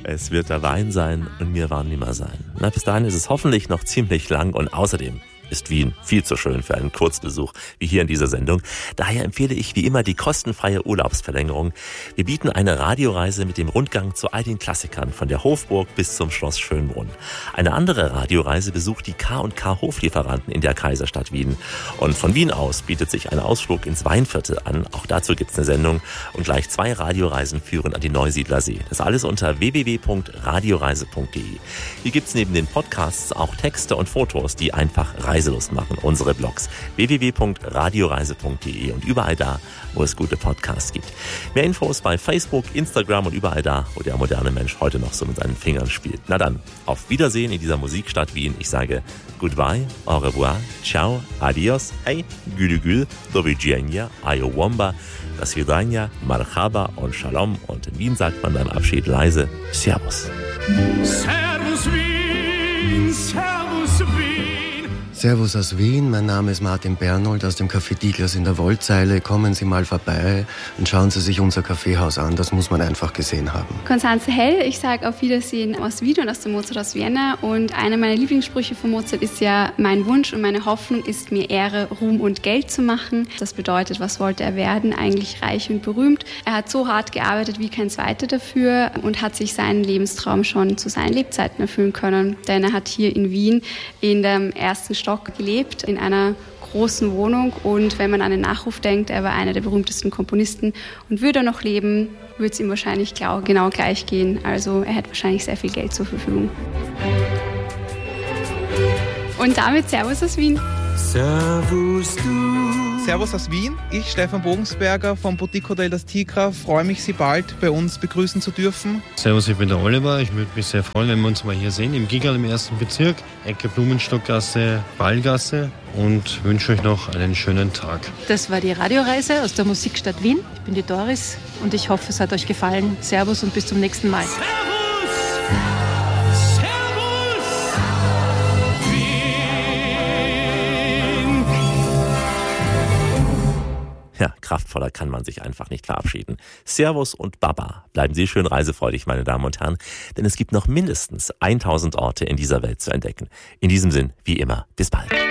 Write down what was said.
Es wird der Wein sein und mir war nimmer sein. Na, bis dahin ist es hoffentlich noch ziemlich lang und außerdem ist Wien viel zu schön für einen Kurzbesuch wie hier in dieser Sendung. Daher empfehle ich wie immer die kostenfreie Urlaubsverlängerung. Wir bieten eine Radioreise mit dem Rundgang zu all den Klassikern von der Hofburg bis zum Schloss Schönbrunn. Eine andere Radioreise besucht die K&K Hoflieferanten in der Kaiserstadt Wien. Und von Wien aus bietet sich ein Ausflug ins Weinviertel an. Auch dazu gibt's eine Sendung. Und gleich 2 Radioreisen führen an die Neusiedlersee. Das alles unter www.radioreise.de. Hier gibt's neben den Podcasts auch Texte und Fotos, die einfach Reiselust machen. Unsere Blogs www.radioreise.de und überall da, wo es gute Podcasts gibt. Mehr Infos bei Facebook, Instagram und überall da, wo der moderne Mensch heute noch so mit seinen Fingern spielt. Na dann, auf Wiedersehen in dieser Musikstadt Wien. Ich sage goodbye, au revoir, ciao, adios, hey, gülü, do widzenia, ayowomba, das Vidania, marhaba und shalom. Und in Wien sagt man beim Abschied leise Servus. Servus Wien, Servus Wien. Servus aus Wien, mein Name ist Martin Bernold aus dem Café Diglas in der Wollzeile. Kommen Sie mal vorbei und schauen Sie sich unser Kaffeehaus an, das muss man einfach gesehen haben. Konstanze Hell, ich sage auf Wiedersehen aus Wien und aus dem Mozart aus Vienna. Und einer meiner Lieblingssprüche von Mozart ist ja: Mein Wunsch und meine Hoffnung ist, mir Ehre, Ruhm und Geld zu machen. Das bedeutet, was wollte er werden? Eigentlich reich und berühmt. Er hat so hart gearbeitet wie kein Zweiter dafür und hat sich seinen Lebenstraum schon zu seinen Lebzeiten erfüllen können. Denn er hat hier in Wien in dem ersten Stock gelebt, in einer großen Wohnung, und wenn man an den Nachruf denkt, er war einer der berühmtesten Komponisten, und würde er noch leben, würde es ihm wahrscheinlich genau gleich gehen. Also er hätte wahrscheinlich sehr viel Geld zur Verfügung. Und damit Servus aus Wien. Servus du. Servus aus Wien, ich, Stefan Bogensberger vom Boutique Hotel Das Tigra, freue mich, Sie bald bei uns begrüßen zu dürfen. Servus, ich bin der Oliver. Ich würde mich sehr freuen, wenn wir uns mal hier sehen, im Gigerl im 1. Bezirk, Ecke Blumenstockgasse, Ballgasse, und wünsche euch noch einen schönen Tag. Das war die Radioreise aus der Musikstadt Wien. Ich bin die Doris und ich hoffe, es hat euch gefallen. Servus und bis zum nächsten Mal. Servus. Ja, kraftvoller kann man sich einfach nicht verabschieden. Servus und Baba. Bleiben Sie schön reisefreudig, meine Damen und Herren, denn es gibt noch mindestens 1000 Orte in dieser Welt zu entdecken. In diesem Sinn, wie immer, bis bald.